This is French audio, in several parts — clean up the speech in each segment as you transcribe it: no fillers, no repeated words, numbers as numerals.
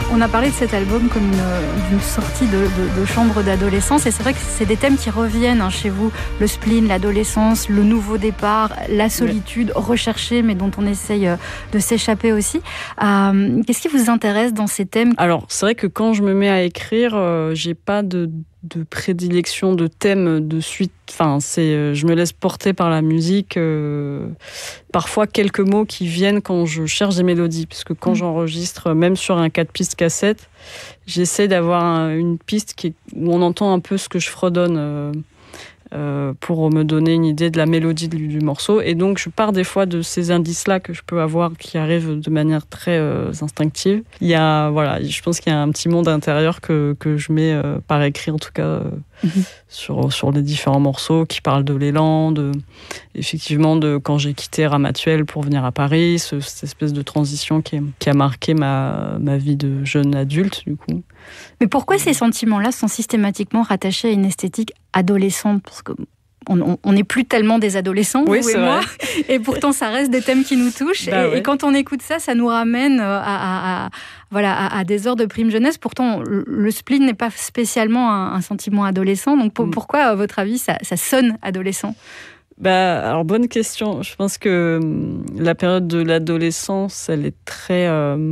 On a parlé de cet album comme d'une sortie de chambre d'adolescence, et c'est vrai que c'est des thèmes qui reviennent chez vous, le spleen, l'adolescence, le nouveau départ, la solitude recherchée mais dont on essaye de s'échapper aussi. Qu'est-ce qui vous intéresse dans ces thèmes ? Alors c'est vrai que quand je me mets à écrire, j'ai pas de prédilection de thème de suite. Enfin, je me laisse porter par la musique. Parfois quelques mots qui viennent quand je cherche des mélodies, puisque quand j'enregistre, même sur un 4 pistes cassette, j'essaie d'avoir une piste où on entend un peu ce que je fredonne pour me donner une idée de la mélodie du morceau. Et donc je pars des fois de ces indices-là que je peux avoir, qui arrivent de manière très instinctive. Je pense qu'il y a un petit monde intérieur que je mets par écrit, en tout cas, sur les différents morceaux, qui parlent de l'élan, effectivement de quand j'ai quitté Ramatuelle pour venir à Paris, cette espèce de transition qui a marqué ma vie de jeune adulte, du coup. Mais pourquoi ces sentiments-là sont systématiquement rattachés à une esthétique adolescente ? Parce qu'on n'est plus tellement des adolescents, oui, vous et moi, et pourtant ça reste des thèmes qui nous touchent. Et quand on écoute ça, ça nous ramène à des heures de prime jeunesse. Pourtant, le spleen n'est pas spécialement un sentiment adolescent. Donc pourquoi, à votre avis, ça sonne adolescent ? Alors, bonne question. Je pense que la période de l'adolescence, elle est très...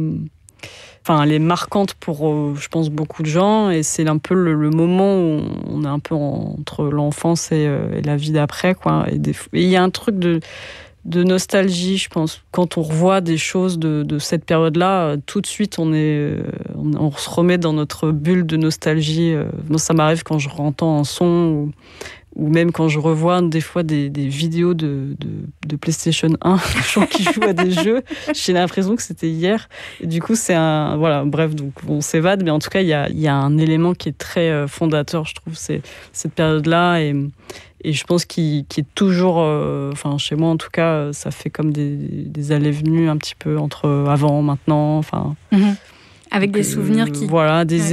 elle est marquante pour, je pense, beaucoup de gens, et c'est un peu le moment où on est un peu entre l'enfance et la vie d'après, quoi. Et il y a un truc de nostalgie, je pense. Quand on revoit des choses de cette période-là, tout de suite, on se remet dans notre bulle de nostalgie. Moi, ça m'arrive quand je entends un son ou même quand je revois des fois des vidéos de PlayStation 1, des gens qui jouent à des jeux, j'ai l'impression que c'était hier. Et du coup, bref, donc on s'évade, mais en tout cas, il y a un élément qui est très fondateur, je trouve, c'est cette période-là, et je pense qui est toujours, chez moi en tout cas, ça fait comme des allées-venues un petit peu entre avant, maintenant, Avec des souvenirs qui... Voilà, des